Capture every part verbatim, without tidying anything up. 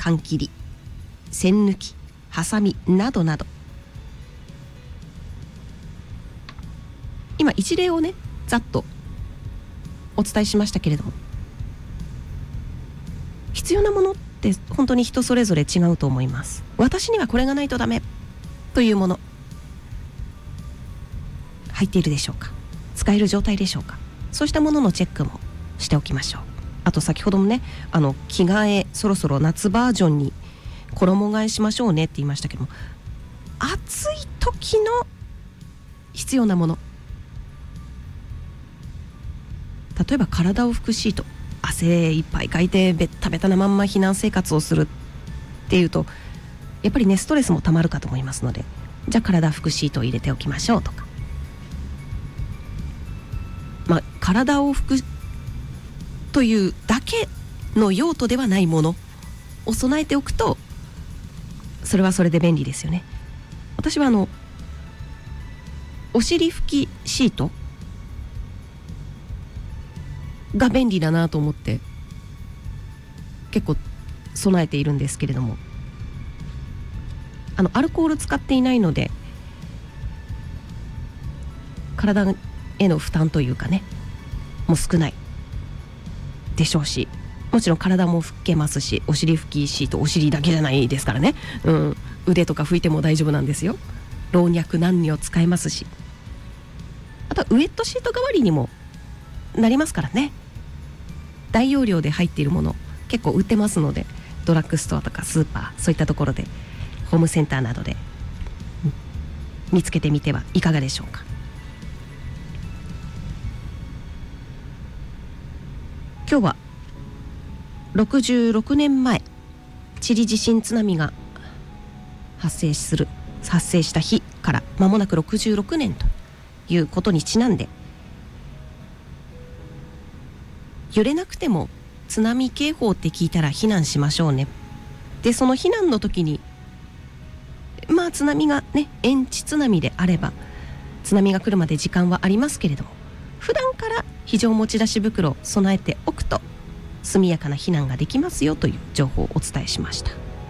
缶切り、栓抜き、ハサミなどなど、今一例をねざっとお伝えしましたけれども、必要なものって本当に人それぞれ違うと思います。私にはこれがないとダメというもの入っているでしょうか。使える状態でしょうか。そうしたもののチェックもしておきましょう。あと先ほどもね、あの着替えそろそろ夏バージョンに衣替えしましょうねって言いましたけども、暑い時の必要なもの、例えば体を拭くシート、汗いっぱいかいてベッタベタなまんま避難生活をするっていうとやっぱりねストレスもたまるかと思いますので、じゃあ体拭くシートを入れておきましょうとか、まあ体を拭くというだけの用途ではないものを備えておくとそれはそれで便利ですよね。私はあのお尻拭きシートが便利だなと思って結構備えているんですけれども、あのアルコール使っていないので体への負担というかねもう少ないでしょうし、もちろん体も拭けますし、お尻拭きシートお尻だけじゃないですからね、うん、腕とか拭いても大丈夫なんですよ。老若男女使えますし、あとはウエットシート代わりにもなりますからね。大容量で入っているもの結構売ってますので、ドラッグストアとかスーパーそういったところでホームセンターなどで見つけてみてはいかがでしょうか。今日はろくじゅうろくねんまえチリ地震津波が発生する発生した日から間もなくろくじゅうろくねんということにちなんで、揺れなくても津波警報って聞いたら避難しましょうね。でその避難の時にまあ津波がね遠地津波であれば津波が来るまで時間はありますけれども、普段から非常持ち出し袋を備えておくと速やかな避難ができますよという情報をお伝えしました。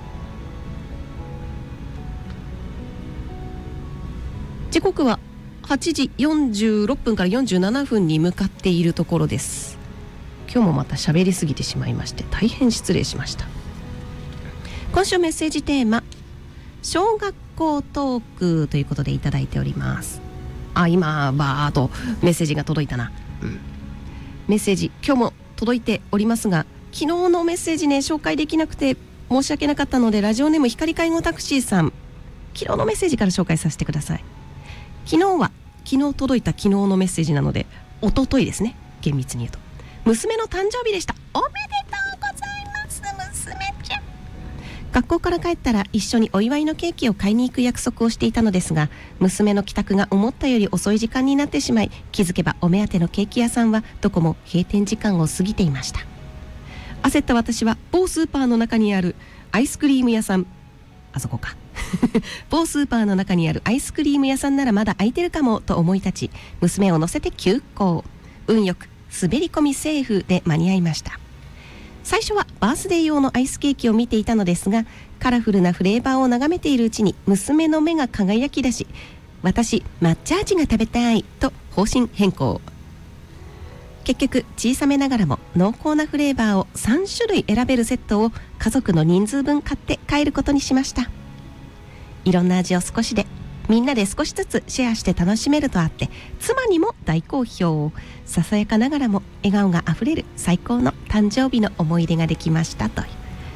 時刻ははちじよんじゅうろっぷんからよんじゅうななふんに向かっているところです。今日もまた喋りすぎてしまいまして大変失礼しました。今週メッセージテーマ小学校トークということでいただいております。あ、今バーっとメッセージが届いたな、うん、メッセージ今日も届いておりますが、昨日のメッセージね紹介できなくて申し訳なかったので、ラジオネーム光介護タクシーさん、昨日のメッセージから紹介させてください。昨日は昨日届いた昨日のメッセージなので一昨日ですね、厳密に言うと娘の誕生日でした。おめでとうございます娘ちゃん。学校から帰ったら一緒にお祝いのケーキを買いに行く約束をしていたのですが、娘の帰宅が思ったより遅い時間になってしまい、気づけばお目当てのケーキ屋さんはどこも閉店時間を過ぎていました。焦った私は某スーパーの中にあるアイスクリーム屋さん、あそこか某スーパーの中にあるアイスクリーム屋さんならまだ空いてるかもと思い立ち、娘を乗せて急行。運よく滑り込みセーフで間に合いました。最初はバースデー用のアイスケーキを見ていたのですが、カラフルなフレーバーを眺めているうちに娘の目が輝き出し、私抹茶味が食べたいと方針変更。結局小さめながらも濃厚なフレーバーをさんしゅるい選べるセットを家族の人数分買って帰ることにしました。いろんな味を少しでみんなで少しずつシェアして楽しめるとあって、妻にも大好評。ささやかながらも笑顔があふれる最高の誕生日の思い出ができましたという。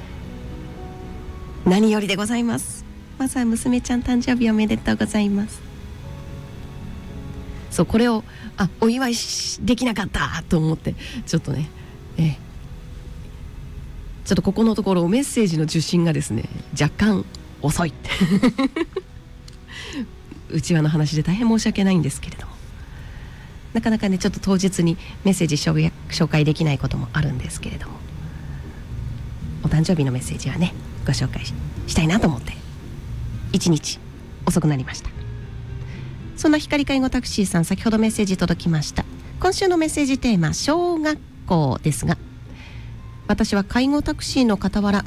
何よりでございます。まずは娘ちゃん誕生日おめでとうございます。そう、これをあお祝いできなかったと思ってちょっとね、ええ、ちょっとここのところメッセージの受信がですね若干遅い内輪の話で大変申し訳ないんですけれども、なかなかねちょっと当日にメッセージ紹介できないこともあるんですけれども、お誕生日のメッセージはねご紹介 し, したいなと思っていちにち遅くなりました。そんな光介護タクシーさん、先ほどメッセージ届きました。今週のメッセージテーマ小学校ですが、私は介護タクシーの傍ら